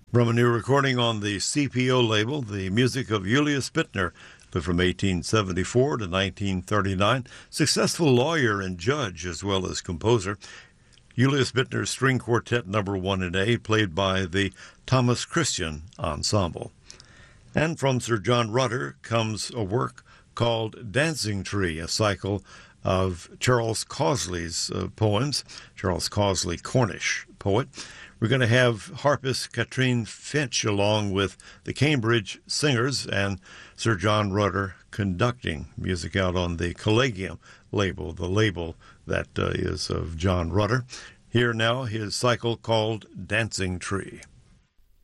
From a new recording on the CPO label, the music of Julius Bittner, lived from 1874 to 1939, successful lawyer and judge as well as composer. Julius Bittner's String Quartet No. 1 in A, played by the Thomas Christian Ensemble. And from Sir John Rutter comes a work called Dancing Tree, a cycle of Charles Causley's poems, Charles Causley, Cornish poet. We're going to have harpist Katrine Finch along with the Cambridge Singers and Sir John Rutter conducting music out on the Collegium label, the label that is of John Rutter. Here now his cycle called Dancing Tree.